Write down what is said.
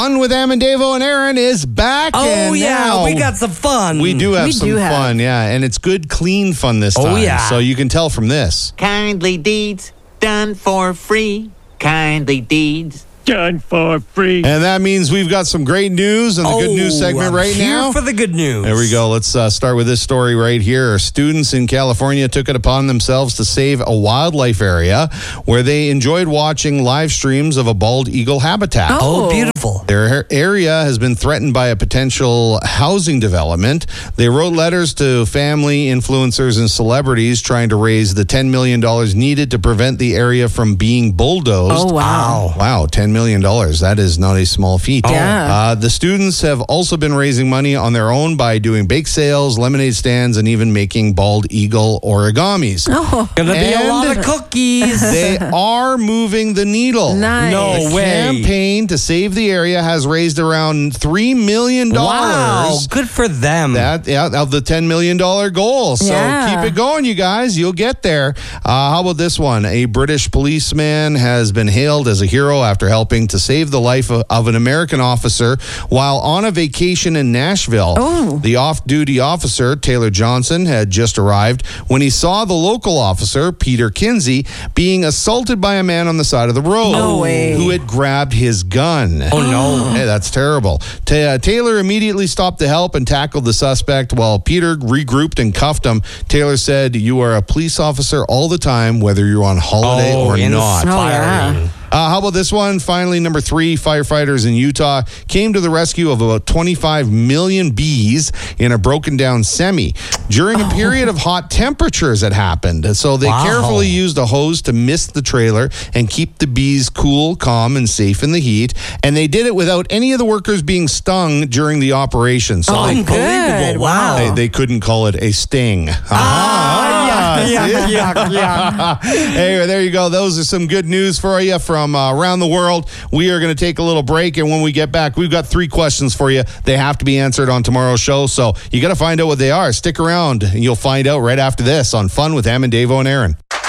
Fun with Davo and Aaron is back. Oh, yeah, now we got some fun. We do have some fun, yeah. And it's good, clean fun this time. Oh, yeah. So you can tell from this. Kindly deeds done for free. Kindly deeds done for free. And that means we've got some great news in the good news segment right now. Here for the good news. There we go. Let's start with this story right here. Students in California took it upon themselves to save a wildlife area where they enjoyed watching live streams of a bald eagle habitat. Oh, beautiful. Their area has been threatened by a potential housing development. They wrote letters to family, influencers, and celebrities trying to raise the $10 million needed to prevent the area from being bulldozed. Oh, wow. Wow, $10 million. That is not a small feat. Yeah. The students have also been raising money on their own by doing bake sales, lemonade stands, and even making bald eagle origamis. Oh, Gonna be a lot of cookies. They are moving the needle. nice. No The way. campaign to save the area has raised around $3 million. Wow, good for them. That of the $10 million goal. So Yeah. keep it going, you guys. You'll get there. How about this one? A British policeman has been hailed as a hero after helping to save the life of an American officer while on a vacation in Nashville. Oh. The off-duty officer, Taylor Johnson, had just arrived when he saw the local officer, Peter Kinsey, being assaulted by a man on the side of the road. No way. Who had grabbed his gun. Oh, no. Hey, that's terrible. Taylor immediately stopped to help and tackled the suspect while Peter regrouped and cuffed him. Taylor said, "You are a police officer all the time, whether you're on holiday or not." Inspiring. How about this one? Finally, number 3, firefighters in Utah came to the rescue of about 25 million bees in a broken down semi during a period of hot temperatures that happened. So they carefully used a hose to mist the trailer and keep the bees cool, calm, and safe in the heat. And they did it without any of the workers being stung during the operation. So they, good. Wow. they couldn't call it a sting. Hey, there you go. Those are some good news for you from around the world. We are going to take a little break, and when we get back, we've got 3 questions for you. They have to be answered on tomorrow's show, so you got to find out what they are. Stick around, and you'll find out right after this on Fun with Davo and Aaron.